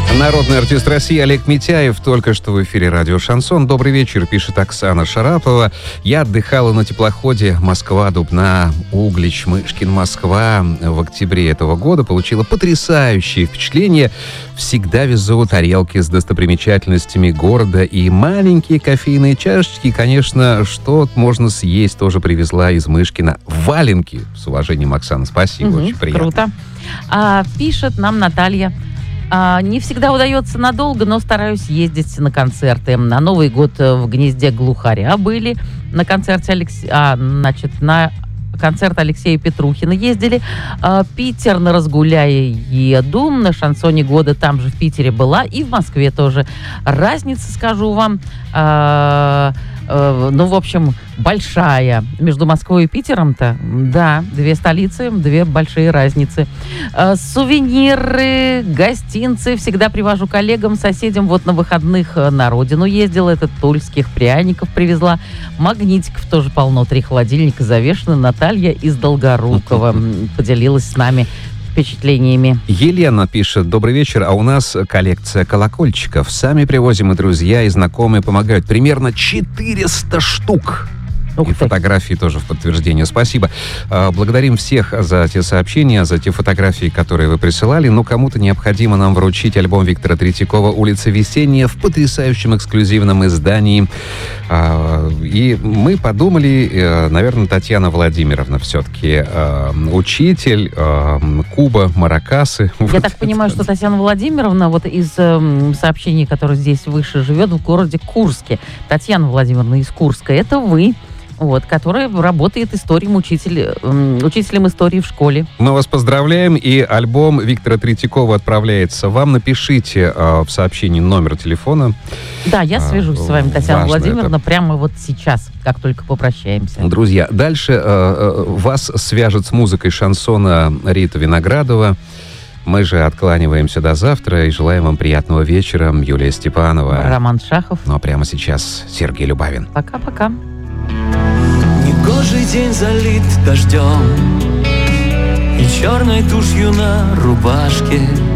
Народный артист России Олег Митяев только что в эфире радио «Шансон». Добрый вечер, пишет Оксана Шарапова. Я отдыхала на теплоходе Москва-Дубна, Углич, Мышкин, Москва. В октябре этого года получила потрясающее впечатление. Всегда везу тарелки с достопримечательностями города и маленькие кофейные чашечки. И, конечно, что можно съесть, тоже привезла из Мышкина. Валенки. С уважением, Оксана, спасибо, очень приятно. Круто. Пишет нам Наталья. Не всегда удается надолго, но стараюсь ездить на концерты. На Новый год в гнезде Глухаря были. На концерте на концерт Алексея Петрухина ездили. Питер на Разгуляе еду. На шансоне года там же в Питере была. И в Москве тоже. Разница, скажу вам, в общем, большая. Между Москвой и Питером-то, да, две столицы, две большие разницы. Сувениры, гостинцы всегда привожу коллегам, соседям. Вот на выходных на родину ездила, это тульских пряников привезла. Магнитиков тоже полно, 3 холодильника завешены. Наталья из Долгорукова поделилась с нами впечатлениями. Елена пишет: добрый вечер, а у нас коллекция колокольчиков. Сами привозим, и друзья, и знакомые помогают. Примерно 400 штук. И фотографии тоже в подтверждение. Спасибо. Благодарим всех за те сообщения, за те фотографии, которые вы присылали. Но кому-то необходимо нам вручить альбом Виктора Третьякова «Улица Весенняя» в потрясающем эксклюзивном издании. И мы подумали, наверное, Татьяна Владимировна все-таки учитель, Куба, маракасы. Я так понимаю, что Татьяна Владимировна вот из сообщений, которые здесь выше, живет в городе Курске. Татьяна Владимировна из Курска, это вы. Которая работает учителем истории в школе. Мы вас поздравляем, и альбом Виктора Третьякова отправляется вам. Напишите в сообщении номер телефона. Да, я свяжусь с вами, Татьяна Владимировна, прямо вот сейчас, как только попрощаемся. Друзья, дальше вас свяжет с музыкой шансона Рита Виноградова. Мы же откланиваемся до завтра и желаем вам приятного вечера. Юлия Степанова. Роман Шахов. Ну а прямо сейчас Сергей Любавин. Пока-пока. Негожий день залит дождем и черной тушью на рубашке.